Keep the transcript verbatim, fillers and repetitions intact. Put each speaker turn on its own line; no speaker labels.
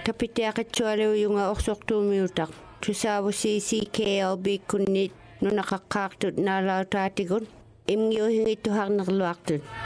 Tapitiaqitsualiu yunga orsortuumiutaq tusaavusi C K L B kunnit nunaqaqqaartut naalautaatigut imngiuhingittuharnerluartut